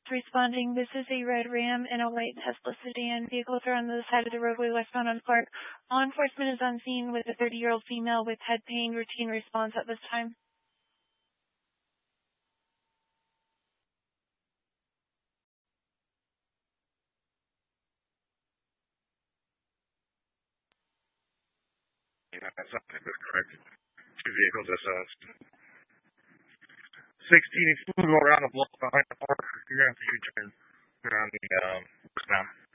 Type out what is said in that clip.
responding. This is a red Ram and a white Tesla sedan. Vehicles are on the side of the roadway westbound on Clark. Law enforcement is on scene with a 30-year-old female with head pain. Routine response at this time. Yeah, that's something that's correct. Two vehicles, that's 16, if you go around the block behind the park, you're going to have to U-turn around the westbound.